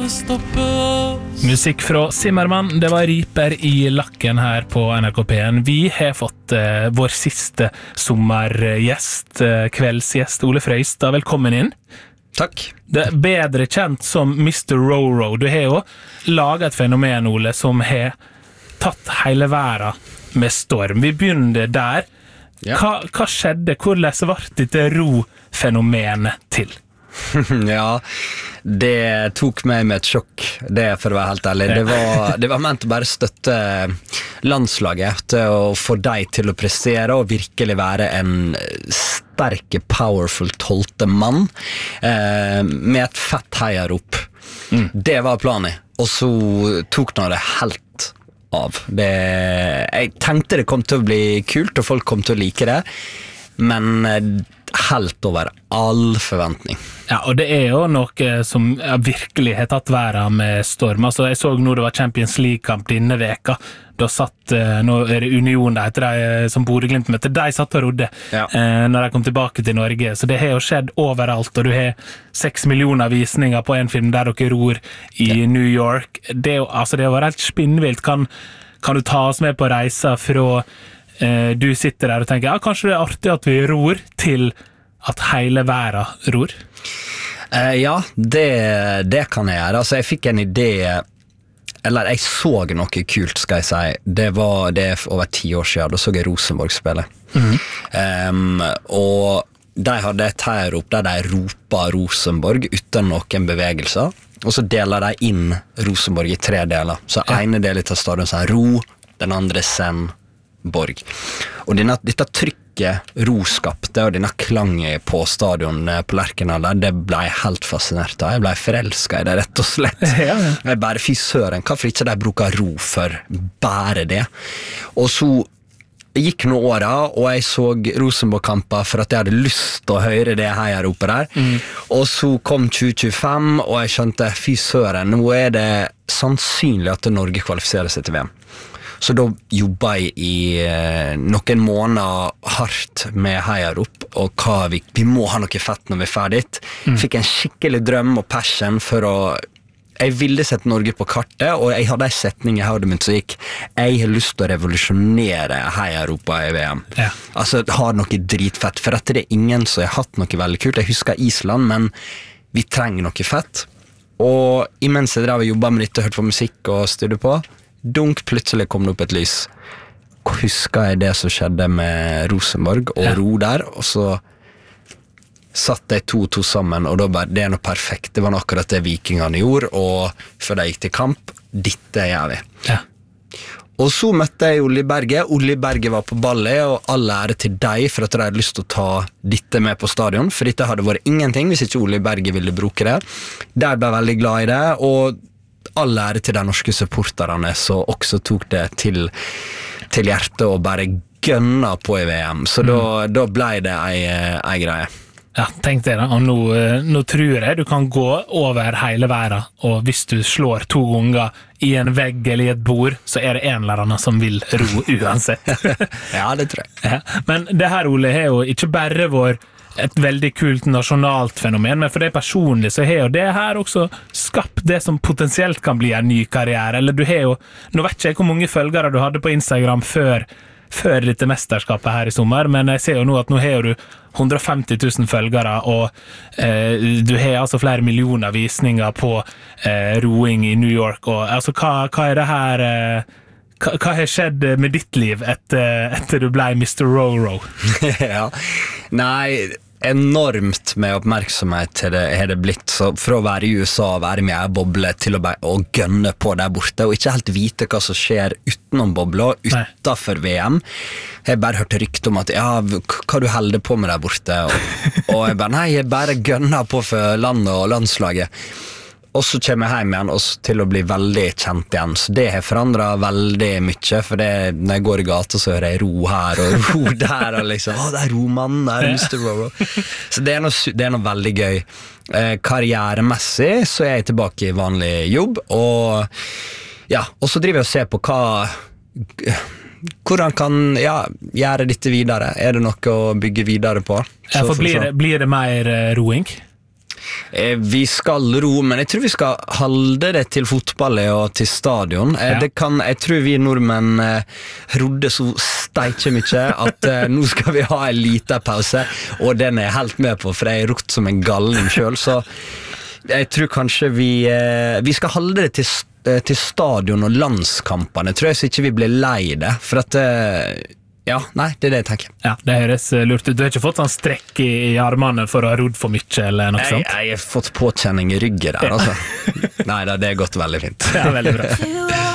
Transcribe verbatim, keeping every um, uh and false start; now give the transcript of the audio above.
stoppe oss. Musikk fra Zimmermann, det var riper i lakken her på N R K P en. Vi har fått uh, vår siste sommergjest, uh, kveldsgjest, Ole Frøystad. Velkommen inn. Takk. Det er bedre kjent som mister Roro. Du har jo laget et fenomen, Ole, som har tatt hele verden med storm. Vi begynner der. Ja. Hva, hva skjedde? Hvordan ble dette ro-fenomenet til? Ja, det tok meg med et sjokk, det for å være helt ærlig. Det var, det var ment å bare støtte landslaget til å få deg til å prestere og virkelig være en sterke, powerful tolvte mann eh, med et fett heiarop. Mm. Det var planen, og så tok nå det helt av. Det, jeg tenkte det kom til å bli kult, og folk kom til å like det, men helt over all forventning. Ja, og det er jo noe som virkelig har tatt verden med storm. Altså, jeg så nå det var Champions League-kamp denne veka. Da satt, nå er det Union der, etter de som Bodø-Glimt møtte, de satt og rodde ja. eh, når de kom tilbake til Norge. Så det har jo skjedd overalt, og du har seks millioner visninger på en film der dere ror i ja. New York. Det, er jo, altså, det var helt spinnvilt. Kan, kan du ta oss med på reisa fra eh, du sitter der og tenker, ja, kanskje det er artig at vi ror, til at hele verden ror? Uh, ja, det, det kan jeg gjøre. Altså, jeg fikk en idé, eller jeg så noe kult, skal jeg si. Det var det over ti år siden, da så jeg Rosenborg spille. Mm-hmm. Um, og de hadde et heiarop der de ropa Rosenborg uten noen bevegelser, og så deler de inn Rosenborg i tre deler. Så ja. ene del av stadion sier ro, den andre send Borg. Og denne, dette trykket ro skapte, og denne klangen på stadion på Lerkendal der, det ble jeg helt fascinert av. Jeg ble forelsket i det, rett og slett. Ja, ja. Jeg bare, fy søren, hvorfor ikke de bruker ro for bare det? Og så gikk noen året, og jeg så Rosenborg-kamper for at jeg hadde lyst til å høre det heiaropet der. Mm. Og så kom tjue tjuefem, og jeg skjønte, fy søren, nå er det sannsynlig at Norge kvalifiserer seg til V M. Så da jobbet jeg i eh, noen måneder hardt med heiarop, og hva vi, vi må ha noe fett når vi er ferdig. Mm. Fikk en skikkelig drøm og passion for å, jeg ville sette Norge på kartet, og jeg hadde en setning i hodet mitt som gikk, jeg har lyst til å revolusjonere heiaropa i V M. Ja. Altså, ha noe dritfett, for at det er ingen som har hatt noe veldig kult. Jeg husker Island, men vi trenger noe fett. Og imens jeg drev og jobbet med dette, hørte på musikk og studerte på, dunk, plutselig kom det opp et lys. Husker jeg det som skjedde med Rosenborg og ja. ro der, og så satt de to og to sammen, og da bare, det er noe perfekt. Det var noe akkurat det vikingene gjorde, og før de gikk til kamp, dette gjør vi. Ja. Og så møtte jeg Olli Berge. Olli Berge var på ballet, og all ære til deg for at de hadde lyst til å ta dette med på stadion, for dette hadde vært ingenting hvis ikke Olli Berge ville bruke det. De ble veldig glad i det, og all ære til de norske supporterne som også tok det til, til hjertet og bare gønna på i V M. Så mm. da, da ble det ei, ei greie. Ja, tenk det da. Og nå, nå tror jeg du kan gå over hele verden, og hvis du slår to ganger i en vegg eller i et bord, så er det en eller annen som vil ro uansett. Ja, det tror jeg. Ja. Men det her, Ole, er jo ikke bare vår et veldig kult nasjonalt fenomen, men for det personlig så har jo det her også skapt det som potensielt kan bli en ny karriere. Eller du har jo, nå vet ikke jeg hvor mange følgere du hadde på Instagram før, før dette mesterskapet her i sommer, men jeg ser jo nå at nå har du hundre og femti tusen følgere, og eh, du har altså flere millioner visninger på eh, roing i New York, og altså hva, hva er det her eh, hva, hva har skjedd med ditt liv etter, etter du ble mister Roro? Ja, nei, enormt med oppmerksomhet til det har det blitt, så fra å være i U S A og være med i boble til å, bare, å gønne på der borte, og ikke helt vite hva som skjer utenom bobla, utenfor V M. Jeg har bare hørt rykte om at, ja, hva du holder på med der borte, og, og jeg bare, nei, jeg bare gønner på for landet og landslaget. Og så kommer jeg hjem igjen og til å bli veldig kjent igjen. Så det har forandret veldig mye, for det, når jeg går i gata så hører jeg ro her og ro der, og liksom, å, det er romannen, det er mister Roro. Så det er noe, det er noe veldig gøy. Eh, karrieremessig så er jeg tilbake i vanlig jobb, og ja, og så driver jeg og ser på hva, hvordan kan ja, gjøre dette videre. Er det noe å bygge videre på? Ja, for blir det, blir det mer uh, roing? Vi skal ro, men jeg tror vi skal holde det til fotball og til stadion. Ja. Det kan, jeg tror vi nordmenn rodde så steikje mye at nå skal vi ha en liten pause, og den er jeg helt med på, for jeg er rott som en galning selv, så jeg tror kanskje vi, vi skal holde det til, til stadion og landskampene, tror jeg, så ikke vi blir lei det, for at ja, nei, det er det jeg tenker. Ja, det høres lurt ut. Du har ikke fått sånn strekk i, i armene for å ha rodd for mye, eller noe sånt? Jeg, jeg har fått påkjenning i ryggen der, altså. Nei, det er gått veldig fint. Ja, veldig bra.